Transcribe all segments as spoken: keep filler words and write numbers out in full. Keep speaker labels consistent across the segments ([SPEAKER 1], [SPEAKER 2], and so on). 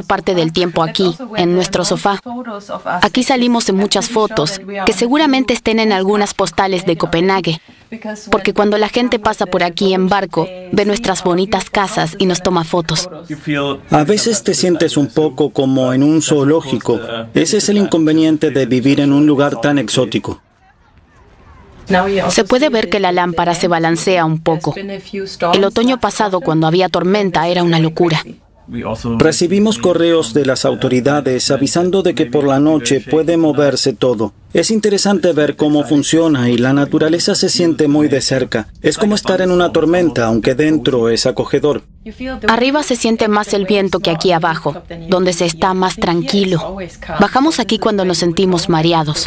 [SPEAKER 1] parte del tiempo aquí, en nuestro sofá. Aquí salimos en muchas fotos, que seguramente estén en algunas postales de Copenhague, porque cuando la gente pasa por aquí en barco, ve nuestras bonitas casas y nos toma fotos.
[SPEAKER 2] A veces te sientes un poco como en un zoológico. Ese es el inconveniente de vivir en un lugar tan exótico.
[SPEAKER 1] Se puede ver que la lámpara se balancea un poco. El otoño pasado, cuando había tormenta, era una locura.
[SPEAKER 2] Recibimos correos de las autoridades avisando de que por la noche puede moverse todo. Es interesante ver cómo funciona y la naturaleza se siente muy de cerca. Es como estar en una tormenta, aunque dentro es acogedor.
[SPEAKER 1] Arriba se siente más el viento que aquí abajo, donde se está más tranquilo. Bajamos aquí cuando nos sentimos mareados.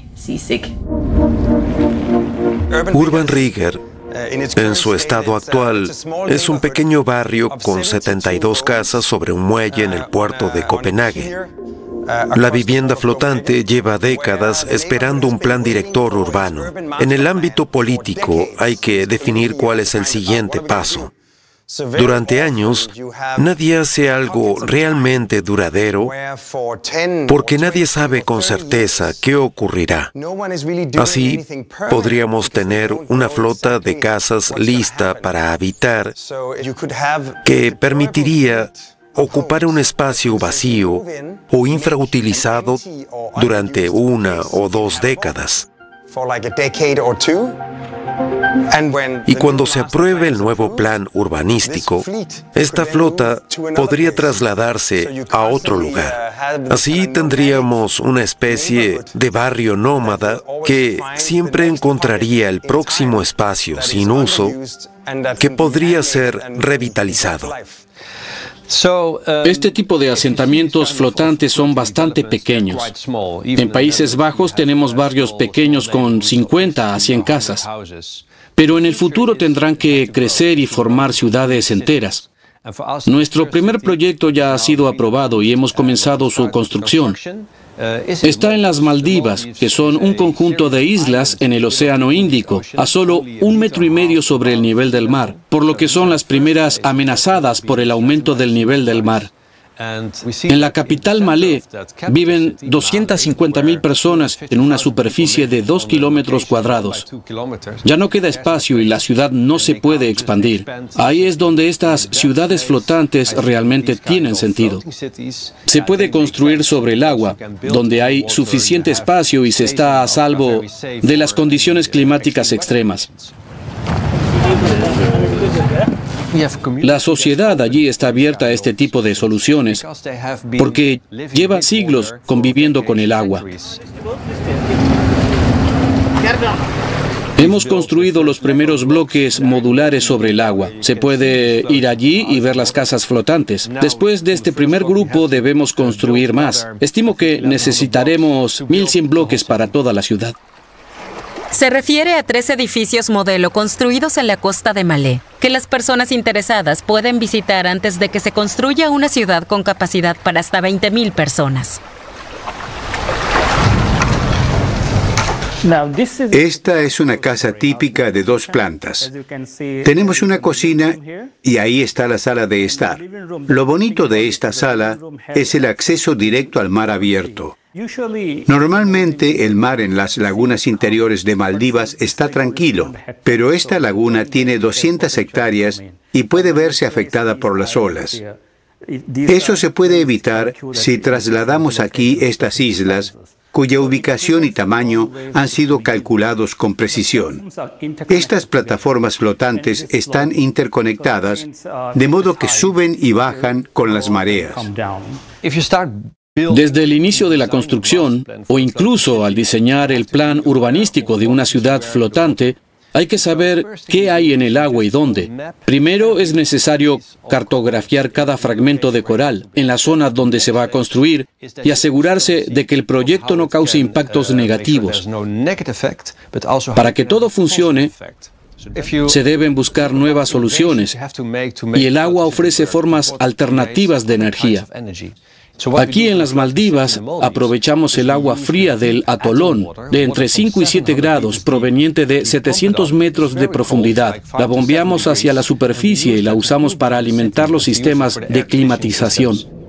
[SPEAKER 3] Urban Riger, en su estado actual, es un pequeño barrio con setenta y dos casas sobre un muelle en el puerto de Copenhague. La vivienda flotante lleva décadas esperando un plan director urbano. En el ámbito político hay que definir cuál es el siguiente paso. Durante años, nadie hace algo realmente duradero porque nadie sabe con certeza qué ocurrirá. Así, podríamos tener una flota de casas lista para habitar que permitiría ocupar un espacio vacío o infrautilizado durante una o dos décadas. Y cuando se apruebe el nuevo plan urbanístico, esta flota podría trasladarse a otro lugar. Así tendríamos una especie de barrio nómada que siempre encontraría el próximo espacio sin uso que podría ser revitalizado.
[SPEAKER 4] Este tipo de asentamientos flotantes son bastante pequeños. En Países Bajos tenemos barrios pequeños con cincuenta a cien casas. Pero en el futuro tendrán que crecer y formar ciudades enteras. Nuestro primer proyecto ya ha sido aprobado y hemos comenzado su construcción. Está en las Maldivas, que son un conjunto de islas en el Océano Índico, a solo un metro y medio sobre el nivel del mar, por lo que son las primeras amenazadas por el aumento del nivel del mar. En la capital malé viven doscientas cincuenta mil personas en una superficie de dos kilómetros cuadrados. Ya no queda espacio y la ciudad no se puede expandir. Ahí es donde estas ciudades flotantes realmente tienen sentido. Se puede construir sobre el agua, donde hay suficiente espacio y se está a salvo de las condiciones climáticas extremas. La sociedad allí está abierta a este tipo de soluciones porque lleva siglos conviviendo con el agua. Hemos construido los primeros bloques modulares sobre el agua. Se puede ir allí y ver las casas flotantes. Después de este primer grupo debemos construir más. Estimo que necesitaremos mil cien bloques para toda la ciudad.
[SPEAKER 5] Se refiere a tres edificios modelo construidos en la costa de Malé, que las personas interesadas pueden visitar antes de que se construya una ciudad con capacidad para hasta veinte mil personas.
[SPEAKER 6] Esta es una casa típica de dos plantas. Tenemos una cocina y ahí está la sala de estar. Lo bonito de esta sala es el acceso directo al mar abierto. Normalmente el mar en las lagunas interiores de Maldivas está tranquilo, pero esta laguna tiene doscientas hectáreas y puede verse afectada por las olas. Eso se puede evitar si trasladamos aquí estas islas, cuya ubicación y tamaño han sido calculados con precisión. Estas plataformas flotantes están interconectadas, de modo que suben y bajan con las mareas.
[SPEAKER 4] Desde el inicio de la construcción, o incluso al diseñar el plan urbanístico de una ciudad flotante, hay que saber qué hay en el agua y dónde. Primero es necesario cartografiar cada fragmento de coral en la zona donde se va a construir y asegurarse de que el proyecto no cause impactos negativos. Para que todo funcione, se deben buscar nuevas soluciones y el agua ofrece formas alternativas de energía. Aquí en las Maldivas aprovechamos el agua fría del atolón de entre cinco y siete grados proveniente de setecientos metros de profundidad. La bombeamos hacia la superficie y la usamos para alimentar los sistemas de climatización.